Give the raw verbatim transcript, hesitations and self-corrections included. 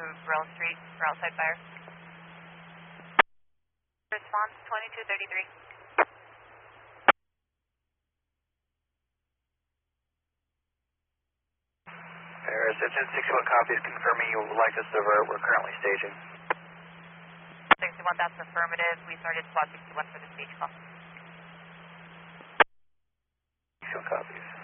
Burrell Street for outside fire. Response twenty-two thirty-three. Paris, engine sixty-one copies confirming you would like us to divert. We're currently staging. sixty-one, that's affirmative. We started squad sixty-one for the stage call. sixty-one copies.